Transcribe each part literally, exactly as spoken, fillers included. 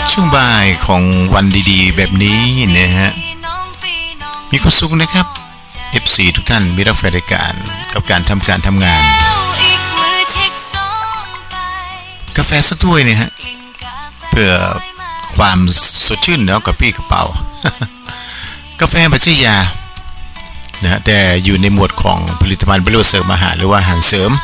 ช่วงบ่ายของวันดีๆแบบนี้นะฮะมีความสุขนะครับ เอฟ ซี ทุกท่านมีรักใฝ่รายการกับการทำการทำงานกาแฟสักถ้วยเนี่ยฮะเพื่อความสดชื่นแล้วกับพี่กระเป๋ากาแฟบัจจิยานะฮะแต่อยู่ในหมวดของผลิตภัณฑ์บริโภคเสริมอาหารหรือว่าอาหารเสริม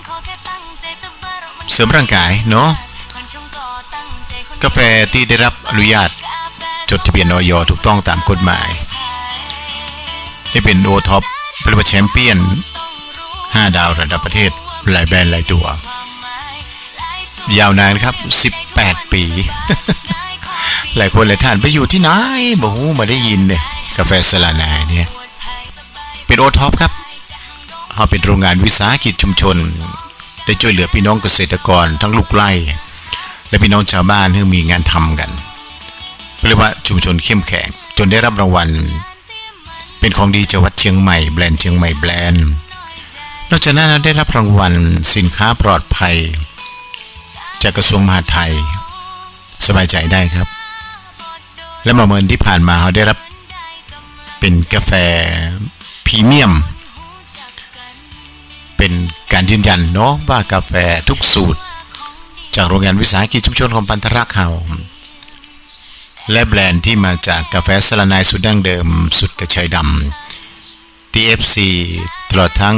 เสริมร่างกายเนาะกาแฟที่ได้รับอนุญาตจดทะเบียน อย ถูกต้องตามกฎหมายให้เป็นโอท็อปเป็นแชมเปี้ยนห้าดาวระดับประเทศหลายแบรนด์หลายตัวยาวนานครับสิบแปดปีหลายคนหลายท่านไปอยู่ที่ไหนบ่ฮู้มาได้ยินเนี่ยกาแฟสลานายเนี่ยเป็นโอท็อปครับเฮาเป็นโรงงานวิสาหกิจชุมชนได้ช่วยเหลือพี่น้องเกษตรกรทั้งลูกไร่และพี่น้องชาวบ้านที่มีงานทำกันเรียกว่าชุมชนเข้มแข็งจนได้รับรางวัลเป็นของดีจังหวัดเชียงใหม่แบรนด์เชียงใหม่แบรนด์นอกจากนั้นได้รับรางวัลสินค้าปลอดภัยจากกระทรวงมหาดไทยสบายใจได้ครับและมาเมื่อที่ผ่านมาเขาได้รับเป็นกาแฟพรีเมียมเป็นการยืนยันเนาะว่ากาแฟทุกสูตรจากโรงงานวิสาหกิจชุมชนของปันธรักษ์เฮาและแบรนด์ที่มาจากกาแฟสลานายสุดดั้งเดิมสุดกระชายดำ ที เอฟ ซี ตลอดทั้ง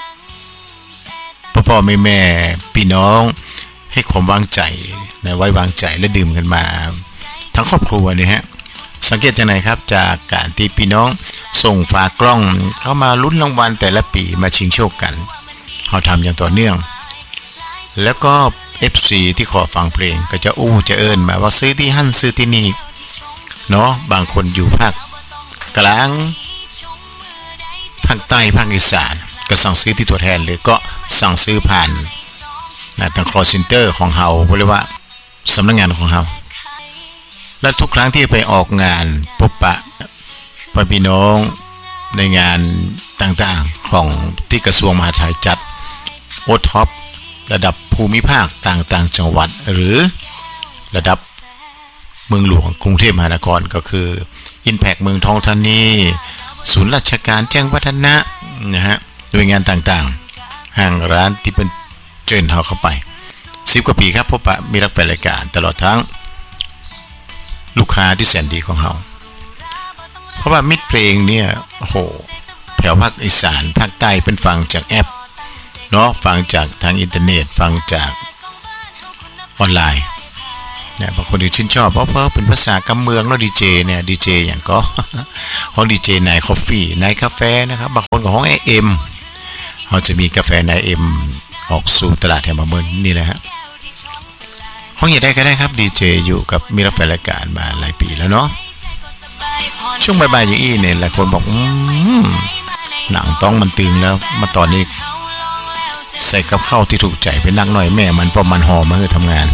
พ่อพ่อแม่แม่พี่น้องให้ความวางใจนะไว้วางใจและดื่มกันมาทั้งครอบครัวเนี่ยฮะสังเกตจากไหนครับจากการที่พี่น้องส่งฝากล้องเข้ามาลุ้นรางวัลแต่ละปีมาชิงโชคกันเราทำอย่างต่อเนื่องแล้วก็ เอฟ ซี ที่ขอฟังเพลงก็จะอู้จะเอิ้นมาว่าซื้อที่หั่นซื้อที่นี่เนาะบางคนอยู่ภาคกลางภาคใต้ภาคอีสานก็สั่งซื้อที่ตัวแทนหรือก็สั่งซื้อผ่านนะทาง call center ของเฮาเรียกว่าสำนักงานของเฮาและทุกครั้งที่ไปออกงานพบปะพี่น้องในงานต่างๆของที่กระทรวงมหาดไทยจัดโอท็อประดับภูมิภาคต่างๆจังหวัดหรือระดับเมืองหลวงกรุงเทพมหานครก็คือ Impact เมืองทองธานีศูนย์ราชการแจ้งวัฒนะนะฮะหน่วยงานต่างๆห้างร้านที่เป็นเชิญเฮาเข้าไปสิบกว่าปีครับพบปะมีรักแฟนรายการตลอดทั้งลูกค้าที่แสนดีของเฮาเพราะว่ามิตรเพลงเนี่ยโอ้โหแถวภาคอีสานภาคใต้เป็นฟังจากแอปเนาะฟังจากทางอินเทอร์เน็ตฟังจากออนไลน์เนี่ยบางคนที่ชื่นชอบเพราะเพราะเป็นภาษากำเมืองเนาะดีเจเนี่ยดีเจอย่างก็ห้องดีเจนายคอฟฟี่นายกาแฟนะครับบางคนก็ห้อง เอ็ม เขาจะมีกาแฟนายเอ็มออกสู่ตลาดแถวมาเมืองนี่แหละฮะห้องใหญ่ได้ก็ได้ครับดีเจอยู่กับมีรับแฟนรายการมาหลายปีแล้วเนาะช่วงบ่ายๆอย่างอี้เนี่ยหลายคนบอกอืมหนังต้องมันตึงแล้วมาตอนนี้ใส่กับข้าวที่ถูกใจไปนักหน่อยแม่มันเพราะมันหอมมาคือทำงาน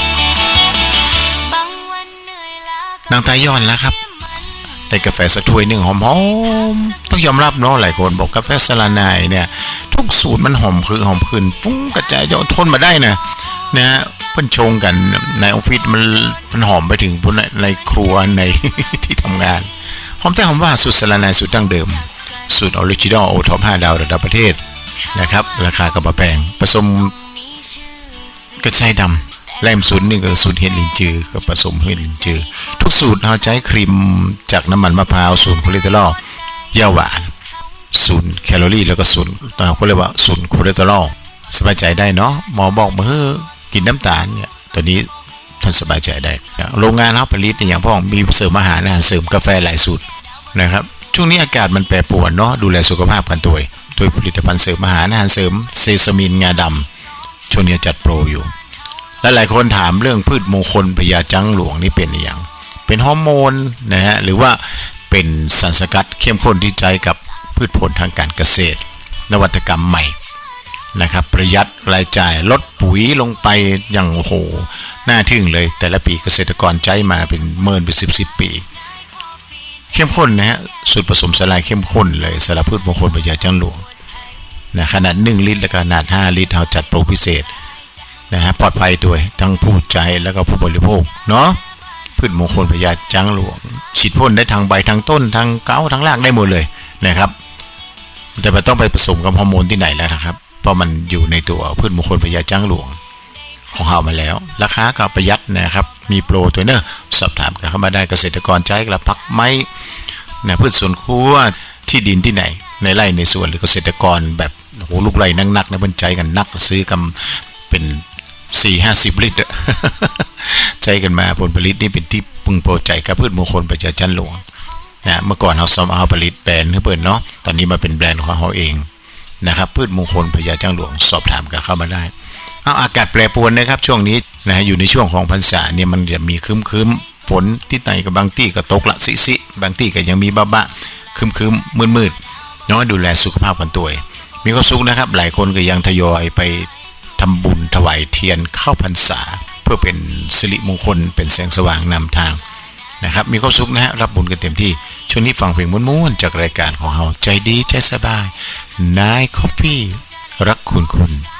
นางตายย้อนแล้วครับได้กาแฟสักถ้วยหนึ่งหอมๆต้องยอมรับเนาะหลายคนบอกกาแฟสลานายเนี่ยทุกสูตรมันหอมคือหอมคืนฟุ้งกระจายจะทนมาได้นะนะฮะเพิ่นชงกันในออฟฟิศมันมันหอมไปถึงในครัวในที่ทำงานหอมแต่หอมว่าสูตรสลานายสูตรดั้งเดิมสูตรออริจินอลโอท็อปห้าดาวระดับประเทศนะครับราคาก็บ่แพงผสมกระชายดำแลมสูตรนึงก็สูตรเห็ดลินจือก็ผสมเห็ดลินจือทุกสูตรเราใช้ครีมจากน้ำมันมะพร้าวศูนย์คอเลสเตอรอลย่าหวานศูนย์แคลอรี่แล้วก็ศูนย์เขาเรียกว่าศูนย์คอเลสเตอรอลสบายใจได้เนาะหมอบอกมาเฮ้อกินน้ำตาลเนี่ยตอนนี้ท่านสบายใจได้โรงงานเขาผลิตอย่างพ่อมีเสริมอาหารอาหารเสริมกาแฟหลายสูตรนะครับช่วงนี้อากาศมันแปรปรวนเนาะดูแลสุขภาพกันตัวโดยผลิตภัณฑ์เสริมอาหารอาหารเสริมเซซามินงาดำช่วงนี้จัดโปรอยู่และหลายคนถามเรื่องพืชมงคลพญาจังหลวงนี่เป็นอย่างเป็นฮอร์โมนนะฮะหรือว่าเป็นสารสกัดเข้มข้นที่ใช้กับพืชผลทางการเกษตรนวัตกรรมใหม่นะครับประหยัดรายจ่ายลดปุ๋ยลงไปอย่างโอ้โหน่าทึ่งเลยแต่ละปีเกษตรกรใช้มาเป็นหมื่นเป็นสิบสิบปีเข้มข้นนะฮะสูตรผสมสลายเข้มข้นเลยสารพืชมงคลพญาจังหลวงนะขนาดหนึ่งลิตรและขนาดห้าลิตรเราจัดโปรพิเศษนะฮะปลอดภัยด้วยทั้งผู้ใช้แล้วก็ผู้บริโภคเนาะพืชมงคลพญาจังหลวงฉีดพ่นได้ทางใบทางต้นทางเก้าทางรากได้หมดเลยนะครับแต่ไม่ต้องไปผสมกับฮอร์โมนที่ไหนแล้วนะครับเพราะมันอยู่ในตัวพืชมงคลพญาจังหลวงของเรามาแล้วราคาก็ประหยัดนะครับมีโปรตัวเนอะสอบถามกันเข้ามาได้เกษตรกรใช้กระพักไม้นะพืชสวนครัวที่ดินที่ไหนในไร่ในสวนหรือเกษตรกรแบบโอ้โหลูกไร่นักๆนะบรรจัยกันนักซื้อกันเป็นสี่ห้าสิบลิตรใจกันมาผลผลิตนี่เป็นที่พึงพอใจกับพืชมงคลพญาจันหลวงนะเมื่อก่อนเราซ้อมเอาผลิตแบรนด์ให้เปิดเนาะตอนนี้มาเป็นแบรนด์ของเราเองนะครับพืชมงคลพญาจันหลวงสอบถามกันเข้ามาได้เอาอากาศแปรปรวนนะครับช่วงนี้นะอยู่ในช่วงของพรรษาเนี่ยมันจะมีคึมๆฝนที่ไหนกับบางที่ก็ตกละสิๆบางที่ก็ยังมีบ้าๆคึมๆมืดๆเนาะดูแลสุขภาพกันตัวมีความสุขนะครับหลายคนก็ยังทยอยไปทำบุญถวายเทียนเข้าพรรษาเพื่อเป็นสิริมงคลเป็นแสงสว่างนำทางนะครับมีความสุขนะฮะรับบุญกันเต็มที่ช่วงนี้ฟังเพลงม้วนๆจากรายการของเราใจดีใจสบายนายคอฟฟี่รักคุณคุณ